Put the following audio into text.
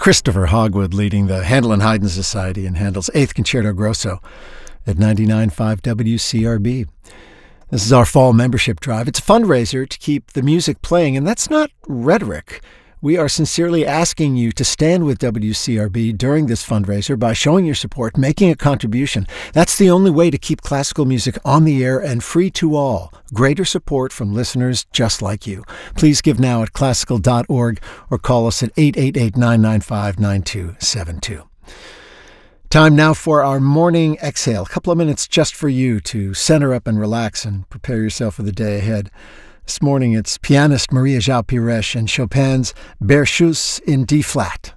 Christopher Hogwood leading the Handel and Haydn Society in Handel's 8th Concerto Grosso at 99.5 WCRB. This is our fall membership drive. It's a fundraiser to keep the music playing, and that's not rhetoric. We are sincerely asking you to stand with WCRB during this fundraiser by showing your support, making a contribution. That's the only way to keep classical music on the air and free to all. Greater support from listeners just like you. Please give now at classical.org or call us at 888-995-9272. Time now for our morning exhale. A couple of minutes just for you to center up and relax and prepare yourself for the day ahead. This morning it's pianist Maria João Pires and Chopin's Berceuse in D-flat.